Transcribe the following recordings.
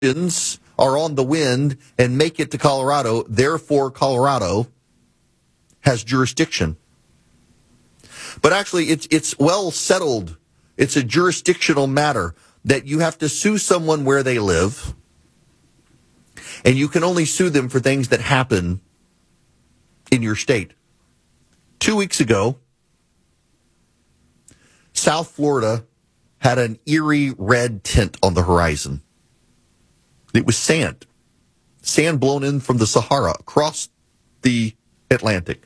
are on the wind and make it to Colorado. Therefore, Colorado has jurisdiction. But actually, it's well settled. It's a jurisdictional matter that you have to sue someone where they live, and you can only sue them for things that happen in your state. 2 weeks ago, South Florida had an eerie red tint on the horizon. It was sand blown in from the Sahara across the Atlantic.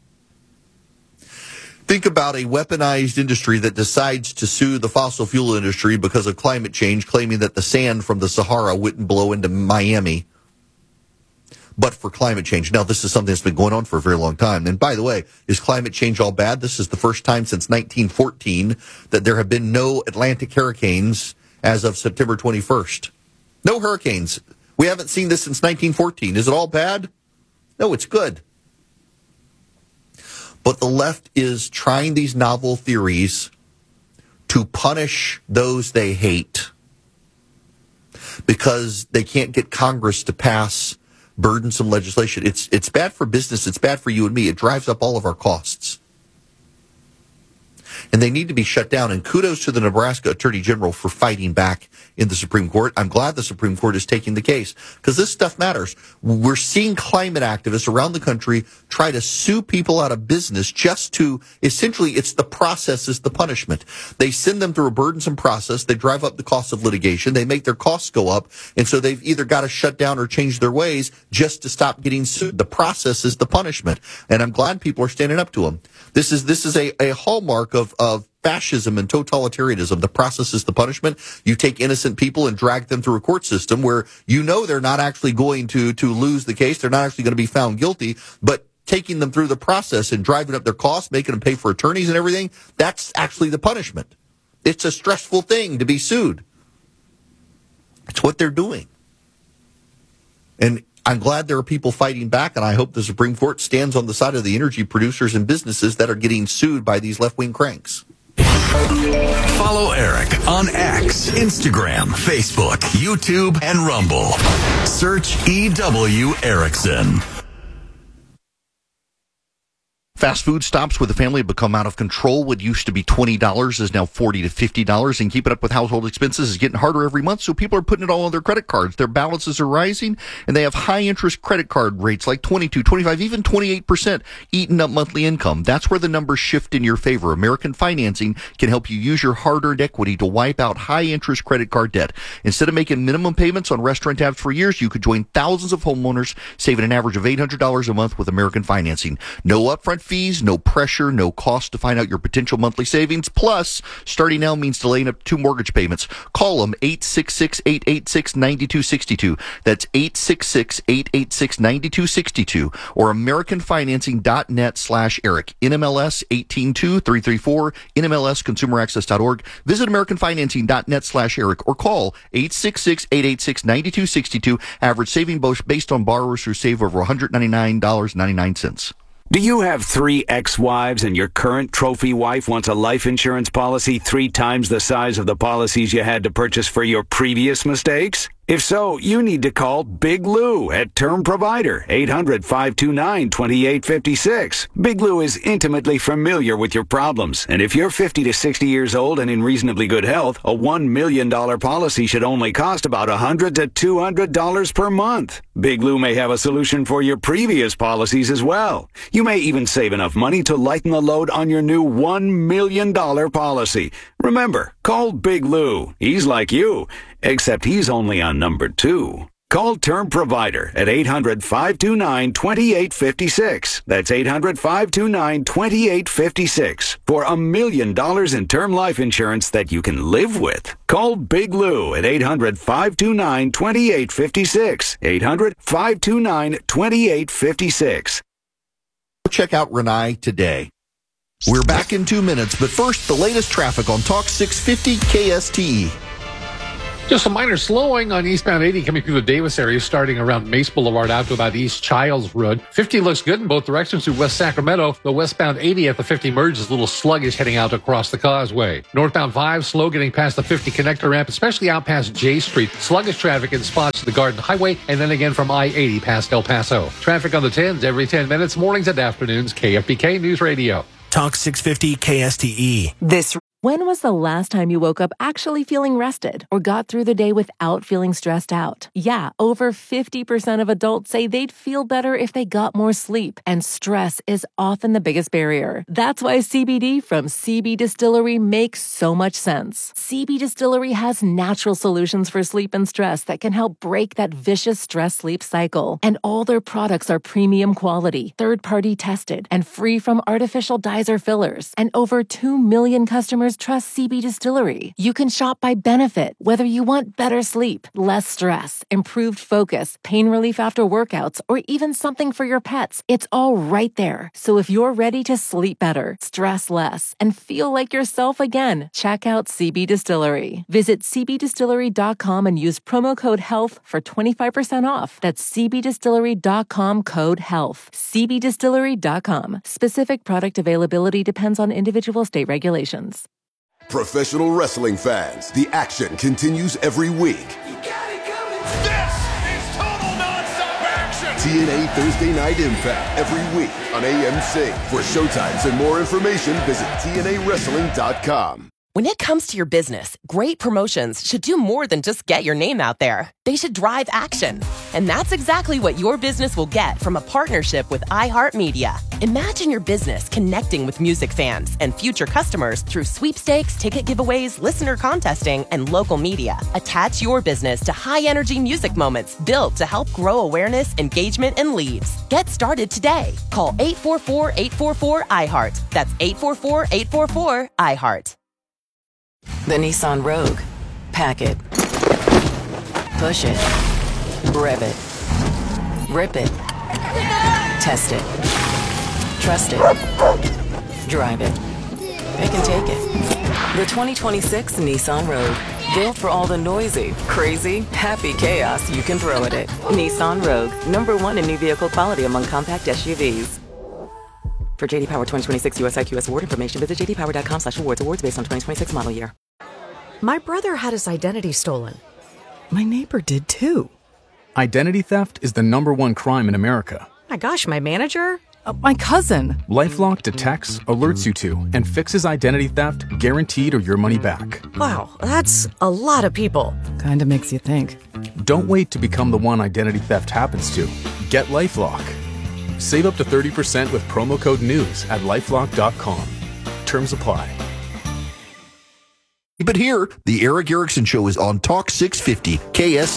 Think about a weaponized industry that decides to sue the fossil fuel industry because of climate change, claiming that the sand from the Sahara wouldn't blow into Miami, but for climate change. Now, this is something that's been going on for a very long time. And by the way, is climate change all bad? This is the first time since 1914 that there have been no Atlantic hurricanes as of September 21st. No hurricanes. We haven't seen this since 1914. Is it all bad? No, it's good. But the left is trying these novel theories to punish those they hate because they can't get Congress to pass burdensome legislation. It's bad for business. It's bad for you and me. It drives up all of our costs. And they need to be shut down. And kudos to the Nebraska Attorney General for fighting back in the Supreme Court. I'm glad the Supreme Court is taking the case because this stuff matters. We're seeing climate activists around the country try to sue people out of business just to, essentially, it's the process is the punishment. They send them through a burdensome process. They drive up the cost of litigation. They make their costs go up. And so they've either got to shut down or change their ways just to stop getting sued. The process is the punishment. And I'm glad people are standing up to them. This is a hallmark of fascism and totalitarianism. The process is the punishment. You take innocent people and drag them through a court system where you know they're not actually going to lose the case. They're not actually going to be found guilty, but taking them through the process and driving up their costs, making them pay for attorneys and everything, that's actually the punishment. It's a stressful thing to be sued. It's what they're doing. And I'm glad there are people fighting back, and I hope the Supreme Court stands on the side of the energy producers and businesses that are getting sued by these left-wing cranks. Follow Eric on X, Instagram, Facebook, YouTube, and Rumble. Search EW Erickson. Fast food stops with a family have become out of control. What used to be $20 is now $40 to $50, and keeping up with household expenses is getting harder every month, so people are putting it all on their credit cards. Their balances are rising, and they have high-interest credit card rates like 22, 25, even 28% eating up monthly income. That's where the numbers shift in your favor. American Financing can help you use your hard-earned equity to wipe out high-interest credit card debt. Instead of making minimum payments on restaurant tabs for years, you could join thousands of homeowners, saving an average of $800 a month with American Financing. No upfront fees, no pressure, no cost to find out your potential monthly savings. Plus, starting now means delaying up to 2 mortgage payments. Call them 866-886-9262. That's 866-886-9262 or AmericanFinancing.net/Eric. NMLS 182334, NMLSConsumerAccess.org. Visit AmericanFinancing.net/Eric or call 866-886-9262. Average saving based on borrowers who save over $199.99. Do you have 3 ex-wives and your current trophy wife wants a life insurance policy 3 times the size of the policies you had to purchase for your previous mistakes? If so, you need to call Big Lou at Term Provider, 800-529-2856. Big Lou is intimately familiar with your problems, and if you're 50 to 60 years old and in reasonably good health, a $1 million policy should only cost about $100 to $200 per month. Big Lou may have a solution for your previous policies as well. You may even save enough money to lighten the load on your new $1 million policy. Remember, call Big Lou. He's like you, except he's only on number 2. Call Term Provider at 800-529-2856. That's 800-529-2856 for $1 million in term life insurance that you can live with. Call Big Lou at 800-529-2856. 800-529-2856. Check out Renai today. We're back in 2 minutes, but first, the latest traffic on Talk 650 KSTE. Just a minor slowing on eastbound 80 coming through the Davis area, starting around Mace Boulevard out to about East Childs Road. 50 looks good in both directions through West Sacramento. The westbound 80 at the 50 merge is a little sluggish heading out across the causeway. Northbound 5 slow getting past the 50 connector ramp, especially out past J Street. Sluggish traffic in spots to the Garden Highway, and then again from I-80 past El Paso. Traffic on the 10s every 10 minutes, mornings and afternoons. KFBK News Radio. Talk 650 KSTE. When was the last time you woke up actually feeling rested or got through the day without feeling stressed out? Yeah, over 50% of adults say they'd feel better if they got more sleep, and stress is often the biggest barrier. That's why CBD from CB Distillery makes so much sense. CB Distillery has natural solutions for sleep and stress that can help break that vicious stress-sleep cycle. And all their products are premium quality, third-party tested, and free from artificial dyes or fillers. And over 2 million customers trust CB Distillery. You can shop by benefit, whether you want better sleep, less stress, improved focus, pain relief after workouts, or even something for your pets. It's all right there. So if you're ready to sleep better, stress less, and feel like yourself again, check out CB Distillery. Visit cbdistillery.com and use promo code HEALTH for 25% off. That's cbdistillery.com code HEALTH. cbdistillery.com. Specific product availability depends on individual state regulations. Professional wrestling fans, the action continues every week. You got it coming. This is total nonstop action. TNA Thursday Night Impact every week on AMC. For showtimes and more information, visit TNAWrestling.com. When it comes to your business, great promotions should do more than just get your name out there. They should drive action. And that's exactly what your business will get from a partnership with iHeartMedia. Imagine your business connecting with music fans and future customers through sweepstakes, ticket giveaways, listener contesting, and local media. Attach your business to high-energy music moments built to help grow awareness, engagement, and leads. Get started today. Call 844-844-iHeart. That's 844-844-iHeart. The Nissan Rogue. Pack it. Push it. Rev it. Rip it. Test it. Trust it. Drive it. Pick and take it. The 2026 Nissan Rogue. Built for all the noisy, crazy, happy chaos you can throw at it. Nissan Rogue. #1 in new vehicle quality among compact SUVs. For JD Power 2026 US IQS award information, visit jdpower.com/awards. Awards based on 2026 model year. My brother had his identity stolen. My neighbor did too. Identity theft is the #1 crime in America. My gosh, my manager? My cousin. LifeLock detects, alerts you to, and fixes identity theft guaranteed or your money back. Wow, that's a lot of people. Kinda makes you think. Don't wait to become the one identity theft happens to. Get LifeLock. Save up to 30% with promo code NEWS at LifeLock.com. Terms apply. But here, the Eric Erickson Show is on Talk 650 KS.